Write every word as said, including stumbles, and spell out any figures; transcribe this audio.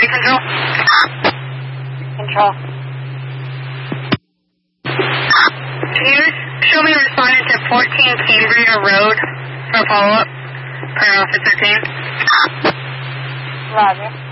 Ready, Control? Control. Can you show me responding to fourteen Cambria Road for a follow-up? Per Officer thirteen. Roger.